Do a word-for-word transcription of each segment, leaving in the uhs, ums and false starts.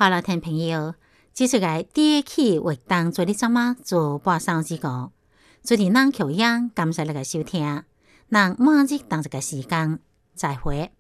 好了，听朋友，这是个第一期活动做的节目做播送之歌，做的咱口音，感谢你的收听，咱明日同一个时间再会。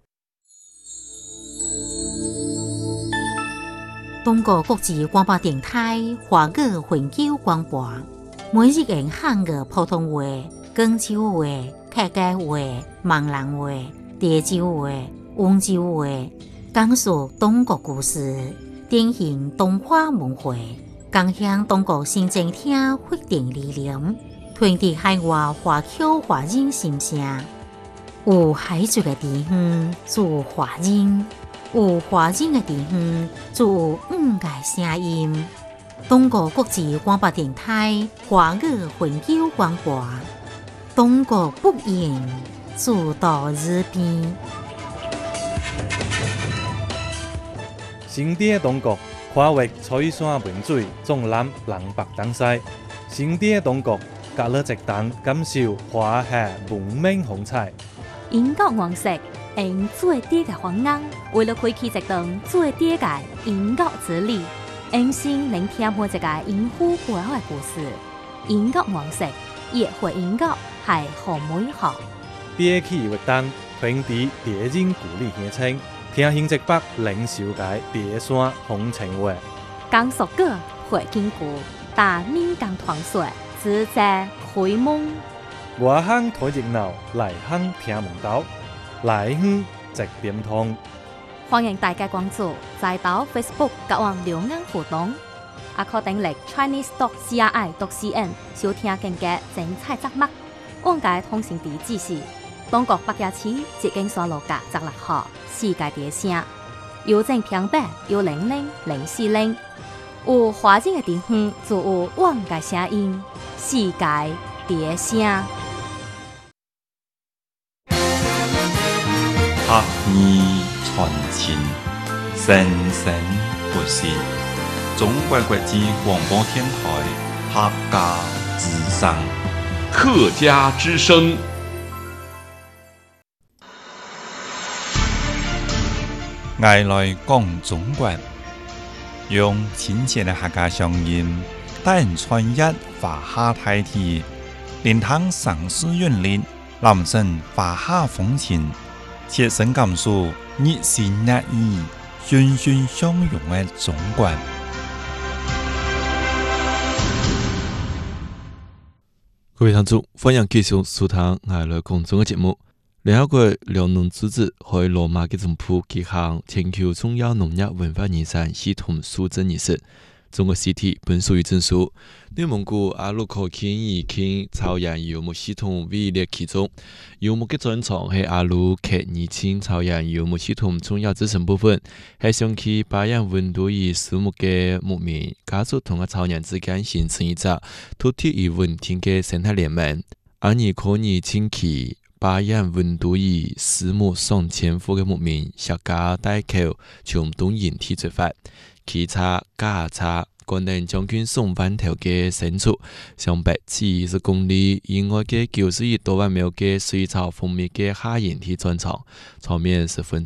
中国国际广播电台华语环球广播，每日用汉语普通话、广州话、客家话、闽南话、潮州话、温州话，讲述中国故事。典型东华文化，共享中国新政厅发展理念，传递海外华侨华人心声。有海族的地方做华人，有华人的地方做五个声音。中国国际广播电台华语环球广播，中国不言，做到日边。 新店中国跨越彩山文水，纵览南北东西。新店中国隔了一档，感受华夏文明风采。 英国王室用最低的方案，为了开启一档最低的英国之旅，用心聆听每一个英虎背后的故事。英国王室也会英国系好美好。 第一期活动传递敌人故里乡亲。听新泽北领袖界第山风情话， 讲述过会经过，但民间传说只在开蒙。 外乡睇热闹，内乡听门道，内乡直点通。 欢迎大家关注在岛 Facebook 甲我留言互动，也可登录 Chinese dot C R I dot C N 收听更加精彩节目。往界通讯地址是中国北野市捷径山路甲十六号。世界第声，邮政平板有零零零四零，有华人的地方就有我的声音，世界第声。 学艺传情，生生不息。中国国际广播电台客家之声， 客家之声。 爱来讲中国，用亲切的客家乡音，带人穿越华夏大地，连通城市韵律，南城华夏风情，切身感受热情热意、欣欣相融的中国。 各位听众，欢迎继续收听爱来讲中的节目。联合国粮农组织和罗马基总谱举行全球重要农业文化遗产系统书证仪式。中国实体本属于证书，内蒙古阿鲁可肯以肯草原游牧系统位列其中。游牧的专长是阿鲁克二千草原游牧系统重要组成部分，是想去把养温度与树木的牧民，加速同个草原之间形成一个土地与稳定的生态联盟，而你可以请去把养温度与树木上千户的牧民，小家带口从东引体出发，骑车、驾车，可能将军送翻头嘅牲畜，上百七十公里以外嘅九十亿多万秒嘅水草丰密嘅下引体专场，场面十分